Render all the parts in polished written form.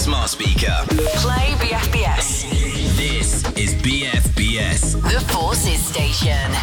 smart speaker. Play BFBS. This is BFBS. The Forces Station.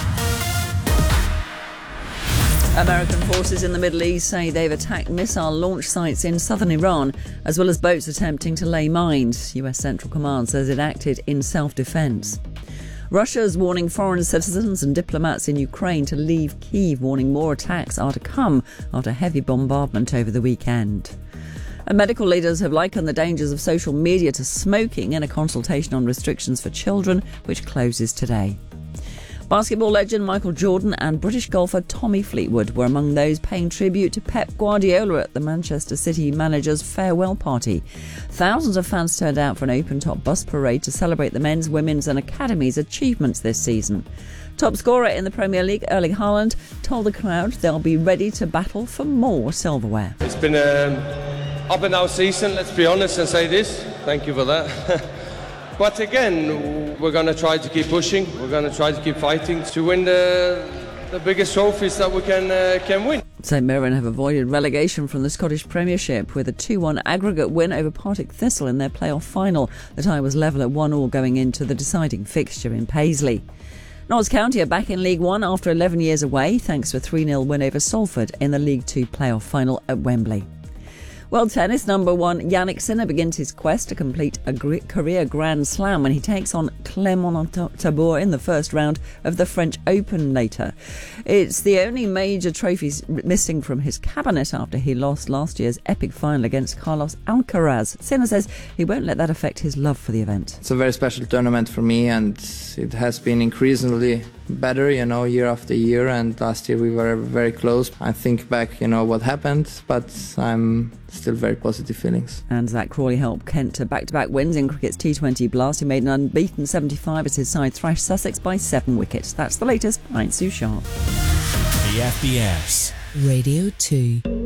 American forces in the Middle East say they've attacked missile launch sites in southern Iran, as well as boats attempting to lay mines. US Central Command says it acted in self-defense. Russia's warning foreign citizens and diplomats in Ukraine to leave Kyiv, warning more attacks are to come after heavy bombardment over the weekend. And medical leaders have likened the dangers of social media to smoking in a consultation on restrictions for children, which closes today. Basketball legend Michael Jordan and British golfer Tommy Fleetwood were among those paying tribute to Pep Guardiola at the Manchester City manager's farewell party. Thousands of fans turned out for an open-top bus parade to celebrate the men's, women's and academies' achievements this season. Top scorer in the Premier League, Erling Haaland, told the crowd they'll be ready to battle for more silverware. It's been an up and down season, let's be honest and say this. Thank you for that. But again, we're going to try to keep pushing. We're going to try to keep fighting to win the biggest trophies that we can win. St Mirren have avoided relegation from the Scottish Premiership with a 2-1 aggregate win over Partick Thistle in their playoff final. The tie was level at 1-1 going into the deciding fixture in Paisley. Notts County are back in League One after 11 years away, thanks to a 3-0 win over Salford in the League Two playoff final at Wembley. World tennis number one Yannick Sinner begins his quest to complete a career Grand Slam when he takes on Clément Tabor in the first round of the French Open later. It's the only major trophies missing from his cabinet after he lost last year's epic final against Carlos Alcaraz. Sinner says he won't let that affect his love for the event. It's a very special tournament for me, and it has been increasingly better, year after year, and last year we were very close. I think back, what happened, but I'm still very positive feelings. And Zach Crawley helped Kent to back-to-back wins in cricket's T20 Blast. He made an unbeaten 75 as his side thrashed Sussex by 7 wickets. That's the latest. I'm Sue Sharp. BFBS Radio 2.